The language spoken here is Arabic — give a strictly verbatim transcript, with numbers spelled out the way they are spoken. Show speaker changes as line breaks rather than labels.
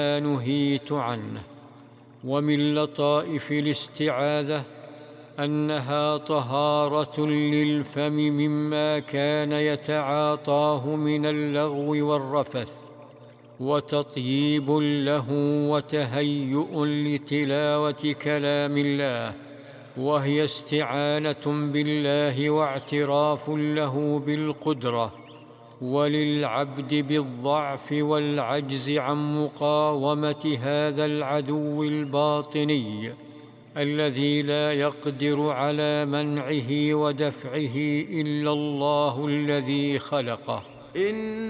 نهيت عنه. ومن لطائف الاستعاذة أنها طهارة للفم مما كان يتعاطاه من اللغو والرفث، وتطييب له وتهيؤ لتلاوة كلام الله، وهي استعانة بالله واعتراف له بالقدرة، وللعبد بالضعف والعجز عن مقاومة هذا العدو الباطني الذي لا يقدر على منعه ودفعه إلا الله الذي خلقه.